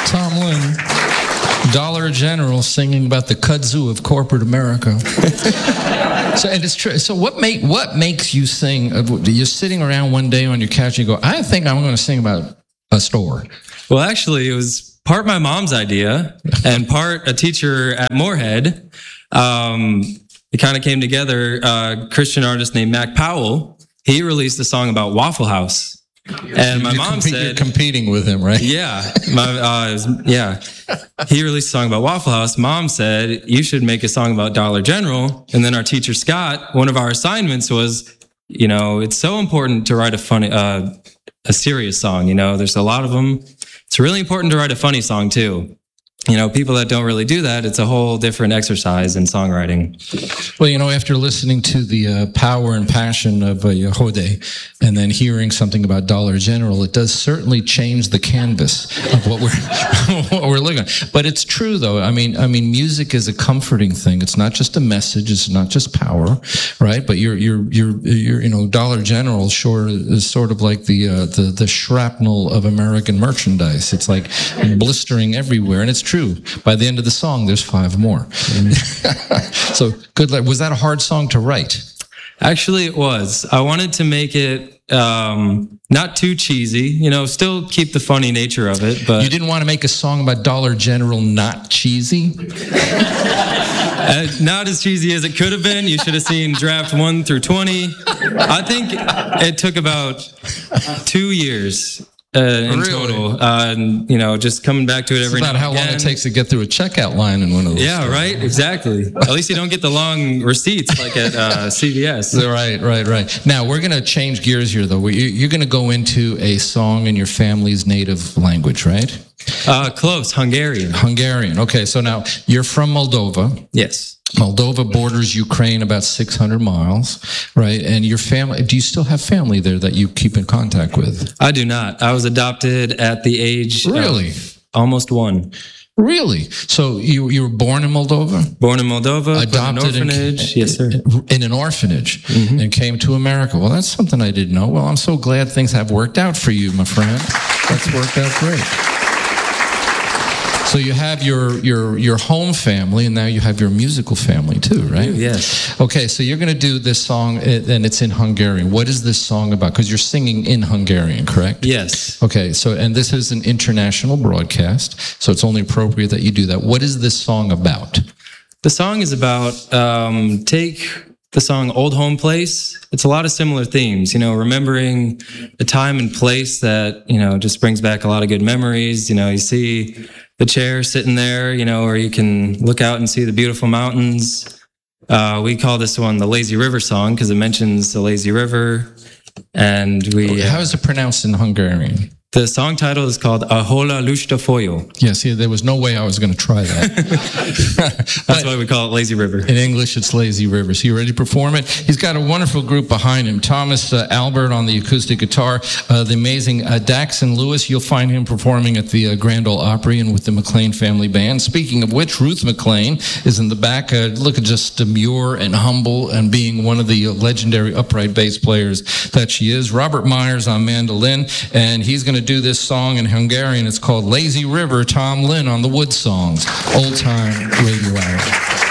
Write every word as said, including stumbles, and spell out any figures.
Tom Lynn, Dollar General, singing about the kudzu of corporate America. So, and it's true. So, what make what makes you sing? You're sitting around one day on your couch, and you go, "I think I'm going to sing about a store." Well, actually, it was part my mom's idea and part a teacher at Moorhead. Um, it kind of came together. A Christian artist named Mac Powell, he released a song about Waffle House. And my you're mom comp- said, you're competing with him, right? Yeah, my, uh, was, yeah. He released a song about Waffle House. Mom said, you should make a song about Dollar General. And then our teacher, Scott, one of our assignments was, you know, it's so important to write a funny, uh, a serious song. You know, there's a lot of them. It's really important to write a funny song too. You know, people that don't really do that, it's a whole different exercise in songwriting. Well, you know, after listening to the uh, power and passion of uh, Yehode, and then hearing something about Dollar General, it does certainly change the canvas of what we're what we're looking at. But it's true, though. I mean, I mean, music is a comforting thing. It's not just a message. It's not just power, right? But you're you're you're, you're you know, Dollar General sure is sort of like the uh, the the shrapnel of American merchandise. It's like blistering everywhere, and it's true. By the end of the song, there's five more. So good luck. Was that a hard song to write? Actually, it was. I wanted to make it um, not too cheesy, you know, still keep the funny nature of it. But you didn't want to make a song about Dollar General not cheesy? uh, not as cheesy as it could have been. You should have seen draft one through twenty. I think it took about two years. Uh, in really? total, uh, and, you know, just coming back to it every it's about now how and long again. it takes to get through a checkout line in one of those. Yeah, stores. right. Exactly. At least you don't get the long receipts like at uh, C V S. Right, right, right. Now we're going to change gears here, though. You're going to go into a song in your family's native language, right? Uh, close, Hungarian. Hungarian. Okay, so now you're from Moldova. Yes. Moldova borders Ukraine about six hundred miles, right? And your family, do you still have family there that you keep in contact with? I do not. I was adopted at the age really? of almost one. Really? So you you were born in Moldova? Born in Moldova, adopted an orphanage. In, yes, sir. In an orphanage, mm-hmm. and came to America. Well, that's something I didn't know. Well, I'm so glad things have worked out for you, my friend. That's worked out great. So you have your your your home family, and now you have your musical family too, right? Yes. Okay, so you're going to do this song, and it's in Hungarian. What is this song about? Because you're singing in Hungarian, correct? Yes. Okay, so and this is an international broadcast, so it's only appropriate that you do that. What is this song about? The song is about um, take the song Old Home Place. It's a lot of similar themes, you know, remembering a time and place that, you know, just brings back a lot of good memories. You know, you see the chair sitting there, you know, where you can look out and see the beautiful mountains. Uh, we call this one the Lazy River song because it mentions the lazy river. And we... How is it pronounced in Hungarian? The song title is called Ahola Lushta Foyo. Yeah, see, there was no way I was going to try that. That's why we call it Lazy River. In English, it's Lazy River. So you ready to perform it? He's got a wonderful group behind him. Thomas uh, Albert on the acoustic guitar, uh, the amazing uh, Daxon Lewis. You'll find him performing at the uh, Grand Ole Opry and with the McLean Family Band. Speaking of which, Ruth McLean is in the back. Uh, look at just demure and humble and being one of the legendary upright bass players that she is. Robert Myers on mandolin, and he's going to do this song in Hungarian. It's called Lazy River. Tom Lynn on the Wood Songs. Old Time Radio Hour.